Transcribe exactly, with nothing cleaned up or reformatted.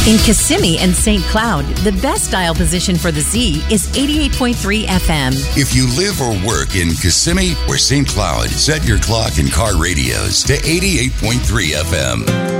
In Kissimmee and Saint Cloud, the best dial position for the Z is eighty-eight point three F M. If you live or work in Kissimmee or Saint Cloud, set your clock and car radios to eighty-eight point three F M.